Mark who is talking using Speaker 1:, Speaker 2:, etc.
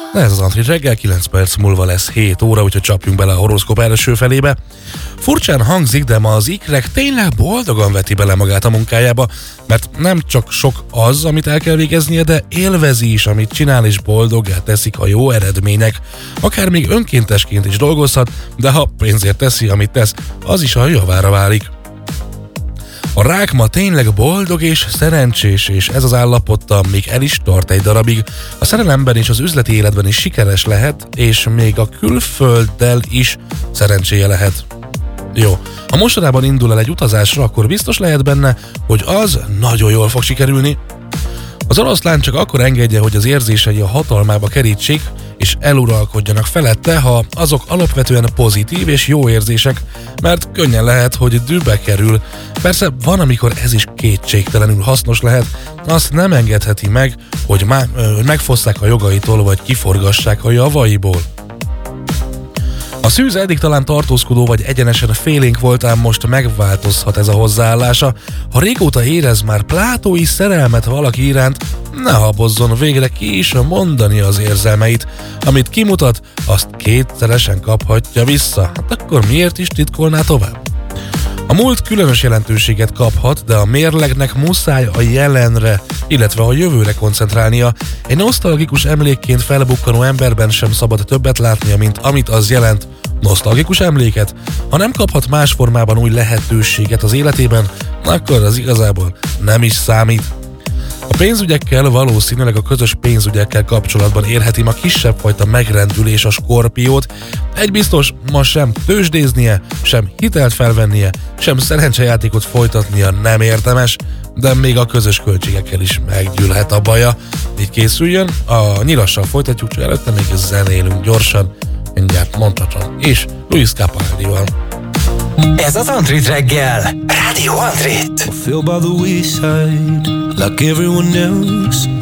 Speaker 1: Ez az Antrit reggel, 9 perc múlva lesz 7 óra, úgyhogy csapjunk bele a horoszkóp első felébe. Furcsán hangzik, de ma az ikrek tényleg boldogan veti bele magát a munkájába, mert nem csak sok az, amit el kell végeznie, de élvezi is, amit csinál, és boldoggá teszik a jó eredmények. Akár még önkéntesként is dolgozhat, de ha pénzért teszi, amit tesz, az is a javára válik. A rák ma tényleg boldog és szerencsés, és ez az állapota még el is tart egy darabig. A szerelemben és az üzleti életben is sikeres lehet, és még a külfölddel is szerencséje lehet. Jó, ha mostanában indul el egy utazásra, akkor biztos lehet benne, hogy az nagyon jól fog sikerülni. Az oroszlán csak akkor engedje, hogy az érzései a hatalmába kerítsék, és eluralkodjanak felette, ha azok alapvetően pozitív és jó érzések, mert könnyen lehet, hogy dűbe kerül. Persze van, amikor ez is kétségtelenül hasznos lehet, azt nem engedheti meg, hogy megfosszák a jogaitól, vagy kiforgassák a javaiból. A szűz eddig talán tartózkodó vagy egyenesen félénk volt, ám most megváltozhat ez a hozzáállása. Ha régóta érez már plátói szerelmet valaki iránt, ne habozzon, végre ki is mondani az érzelmeit. Amit kimutat, azt kétszeresen kaphatja vissza. Hát akkor miért is titkolná tovább? A múlt különös jelentőséget kaphat, de a mérlegnek muszáj a jelenre, illetve a jövőre koncentrálnia. Egy nosztalgikus emlékként felbukkanó emberben sem szabad többet látnia, mint amit az jelent, nosztalgikus emléket. Ha nem kaphat más formában új lehetőséget az életében, akkor az igazából nem is számít. A pénzügyekkel, valószínűleg a közös pénzügyekkel kapcsolatban érheti ma kisebb fajta megrendülés a Skorpiót. Egy biztos, ma sem tőzsdéznie, sem hitelt felvennie, sem szerencsejátékot folytatnia nem érdemes, de még a közös költségekkel is meggyűlhet a baja. Így készüljön, a nyilassal folytatjuk, csak előtte még zenélünk gyorsan, mindjárt mondhatom, és Luis Capaldival.
Speaker 2: Ez az Antrit reggel, Rádió Antrit.
Speaker 3: I feel by the wayside, like everyone else.